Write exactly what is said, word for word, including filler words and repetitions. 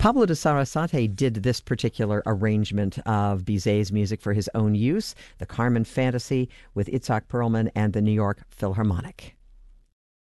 Pablo de Sarasate did this particular arrangement of Bizet's music for his own use, the Carmen Fantasy with Itzhak Perlman and the New York Philharmonic.